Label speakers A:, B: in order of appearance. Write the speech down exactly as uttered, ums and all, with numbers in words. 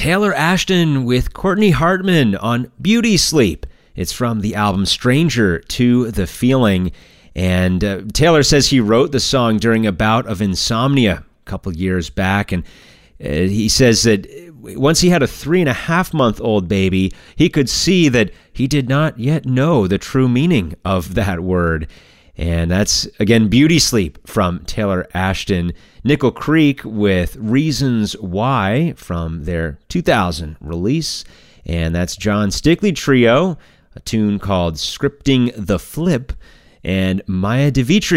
A: Taylor Ashton with Courtney Hartman on Beauty Sleep. It's from the album Stranger to the Feeling. And uh, Taylor says he wrote the song during a bout of insomnia a couple years back. And uh, he says that once he had a three and a half month old baby, he could see that he did not yet know the true meaning of that word. And that's, again, Beauty Sleep from Taylor Ashton. Nickel Creek with Reasons Why from their two thousand release. And that's John Stickley Trio, a tune called Scripting the Flip. And Maya DeVitri